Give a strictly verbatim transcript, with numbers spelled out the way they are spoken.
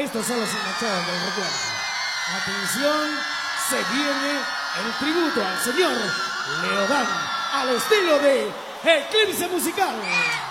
Estos son los enganchados del recuerdo. Atención, se viene el tributo al señor Leodán, al estilo de Eclipse Musical.